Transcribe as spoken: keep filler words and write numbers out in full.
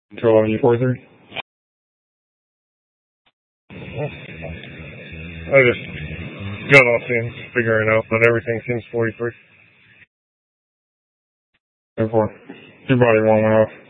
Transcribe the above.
Control on you four three. I just got off in figuring out that everything seems forty-three. Therefore, your body won't off.